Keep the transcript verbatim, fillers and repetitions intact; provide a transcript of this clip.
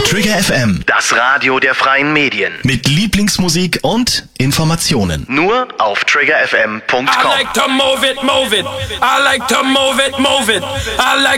Trigger F M, Das Radio der freien Medien. mit Lieblingsmusik und Informationen. Nur auf trigger f m punkt I com. like to move it, move it. I like to move it, move it. I like